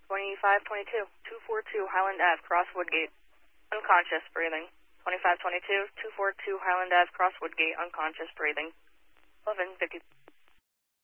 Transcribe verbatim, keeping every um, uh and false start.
twenty-five twenty-two, two forty-two Highland Ave, Cross Woodgate. Unconscious, breathing. twenty-five twenty-two, two forty-two Highland Ave, Cross Woodgate, unconscious, breathing. eleven fifty.